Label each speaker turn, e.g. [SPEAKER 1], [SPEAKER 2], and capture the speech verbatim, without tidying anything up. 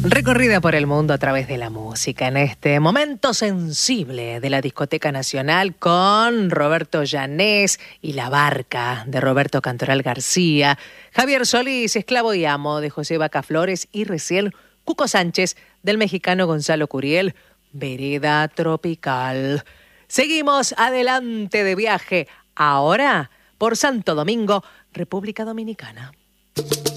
[SPEAKER 1] Recorrida por el mundo a través de la música en este momento sensible de la Discoteca Nacional con Roberto Llanés y La Barca de Roberto Cantoral García, Javier Solís, Esclavo y Amo de José Vaca Flores y recién Cuco Sánchez del mexicano Gonzalo Curiel, Vereda Tropical. Seguimos adelante de viaje ahora por Santo Domingo, República Dominicana.